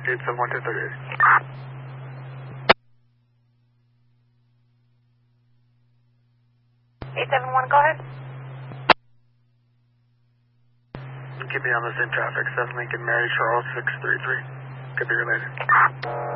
871 to 38. 871, go ahead. Keep me on the same traffic, 7 Lincoln Mary Charles 633. Could be related.